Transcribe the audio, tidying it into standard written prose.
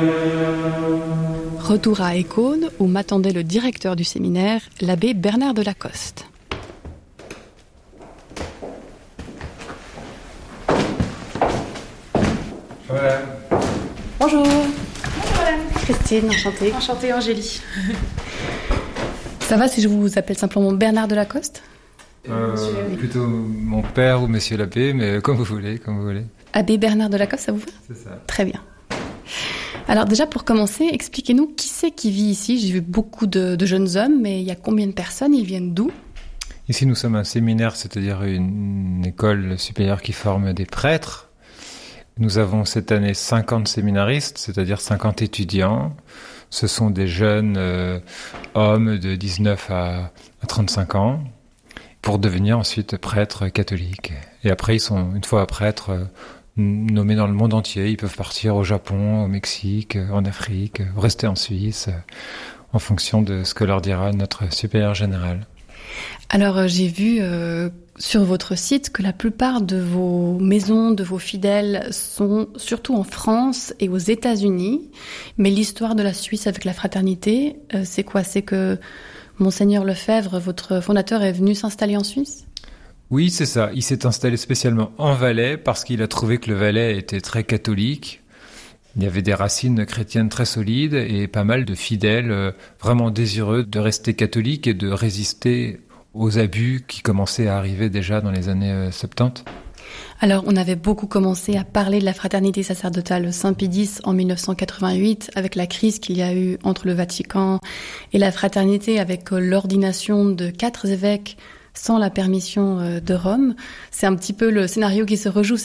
Retour à Écône, où m'attendait le directeur du séminaire, l'abbé Bernard de Lacoste. Voilà. Bonjour. Bonjour madame. Christine, enchantée. Enchantée Angélie. Ça va si je vous appelle simplement Bernard de Lacoste ? Plutôt mon père ou monsieur l'abbé, mais comme vous voulez, comme vous voulez. Abbé Bernard de Lacoste, ça vous va ? C'est ça. Très bien. Alors déjà, pour commencer, expliquez-nous qui c'est qui vit ici. J'ai vu beaucoup de jeunes hommes, mais il y a combien de personnes ? Ils viennent d'où ? Ici, nous sommes un séminaire, c'est-à-dire une école supérieure qui forme des prêtres. Nous avons cette année 50 séminaristes, c'est-à-dire 50 étudiants. Ce sont des jeunes hommes de 19 à 35 ans pour devenir ensuite prêtres catholiques. Et après, ils sont, une fois prêtres, nommés dans le monde entier. Ils peuvent partir au Japon, au Mexique, en Afrique, rester en Suisse, en fonction de ce que leur dira notre supérieur général. Alors, j'ai vu sur votre site que la plupart de vos maisons, de vos fidèles sont surtout en France et aux États-Unis. Mais l'histoire de la Suisse avec la fraternité, c'est quoi ? C'est que Monseigneur Lefebvre, votre fondateur, est venu s'installer en Suisse ? Oui, c'est ça. Il s'est installé spécialement en Valais parce qu'il a trouvé que le Valais était très catholique. Il y avait des racines chrétiennes très solides et pas mal de fidèles vraiment désireux de rester catholiques et de résister aux abus qui commençaient à arriver déjà dans les années 70. Alors, on avait beaucoup commencé à parler de la fraternité sacerdotale Saint-Pie X en 1988, avec la crise qu'il y a eu entre le Vatican et la fraternité, avec l'ordination de 4 évêques sans la permission de Rome. C'est un petit peu le scénario qui se rejoue.